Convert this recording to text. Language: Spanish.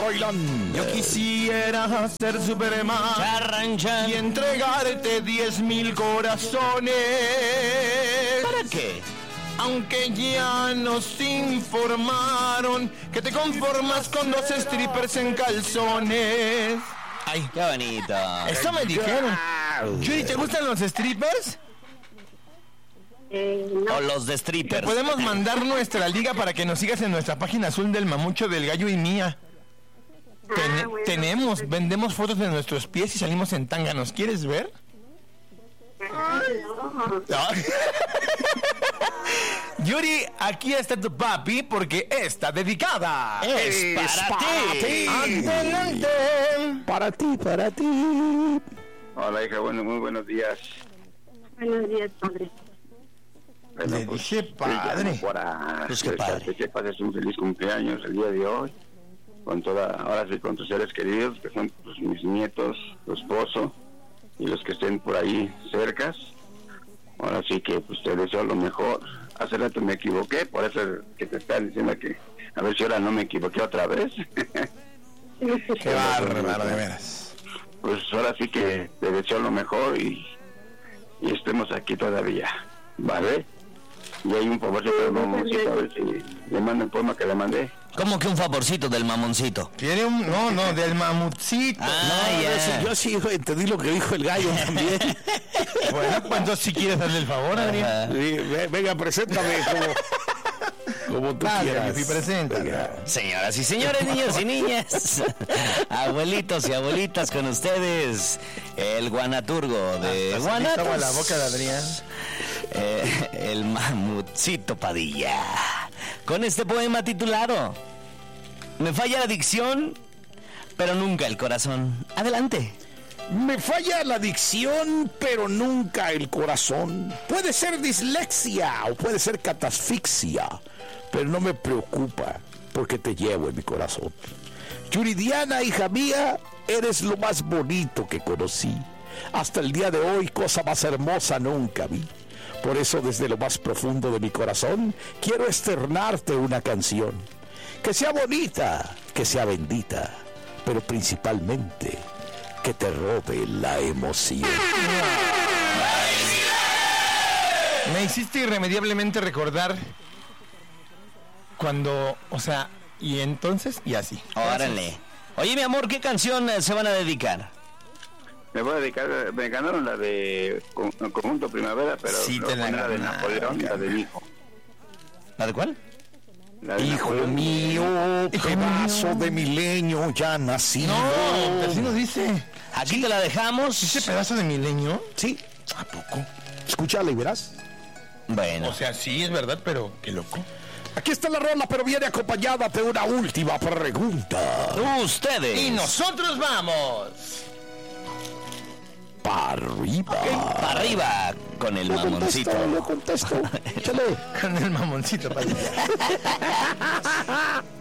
Froilán. Yo quisiera ser Superman Charrancha. y entregarte 10,000 corazones. ¿Para qué? Aunque ya nos informaron que te conformas con 2 strippers en calzones. Ay, qué bonito. Eso me dijeron. Judy, ¿te gustan los strippers? O los de Te strippers. podemos mandar nuestra liga para que nos sigas en nuestra página azul del Mamucho, del Gallo y mía. Bueno, Vendemos fotos de nuestros pies y salimos en tanga. ¿Nos quieres ver? no. Yuri, aquí está tu papi porque está dedicada. Es para ti. Adelante. Para ti. Hola, hija, bueno, muy buenos días. Buenos días, padre. Bueno, Le dije te padre. llamo para Pues qué padre. que pases un feliz cumpleaños el día de hoy, ahora sí con tus seres queridos, que son pues, mis nietos, tu esposo, y los que estén por ahí cercas. Ahora sí que pues te deseo lo mejor. Hace rato me equivoqué, por eso que te están diciendo que a ver si ahora no me equivoqué otra vez. Qué bárbaro, de veras. Pues ahora sí que te deseo lo mejor y estemos aquí todavía, ¿vale? Y hay un favorcito del mamoncito, a ver si le mando el poema que le mandé. ¿Cómo que un favorcito del mamoncito? ¿Quiere un...? No, del mamutcito. Ah, ya. Yo sí entendí lo que dijo el gallo también. Bueno, pues entonces si quieres darle el favor, Adrián. Ajá. Sí, venga, preséntame como tú Dale, quieras. Yufi, preséntale. Venga. Señoras y señores, niños y niñas, abuelitos y abuelitas, con ustedes, el guanaturgo de Hasta se me Guanatos, estaba la boca de Adrián. el mamutcito Padilla, con este poema titulado Me falla la dicción, pero nunca el corazón. Adelante. Me falla la dicción, pero nunca el corazón. Puede ser dislexia o puede ser catasfixia, pero no me preocupa porque te llevo en mi corazón. Yuridiana, hija mía, eres lo más bonito que conocí. Hasta el día de hoy, cosa más hermosa nunca vi. Por eso, desde lo más profundo de mi corazón, quiero externarte una canción. Que sea bonita, que sea bendita, pero principalmente que te robe la emoción. Me hiciste irremediablemente recordar cuando, o sea, y entonces, y así. Órale. Oye, mi amor, ¿qué canción se van a dedicar? Me voy a dedicar, me ganaron la de Conjunto Primavera, pero Sí, no te la fue la de ganaron, Napoleón, la de mi hijo. ¿La de cuál? La de Hijo Napoleón. mío, Hijo pedazo mío. de milenio ya nacido. No, así nos dice. Aquí te la dejamos. ¿Ese pedazo de milenio? Sí, ¿A poco? escúchala y verás. Bueno. O sea, sí, es verdad, pero qué loco. Aquí está la rola, pero viene acompañada de una última pregunta. Ustedes. Y nosotros vamos. Para arriba. Para arriba con el mamoncito. Yo contesto. Échale. Con el mamoncito, padre.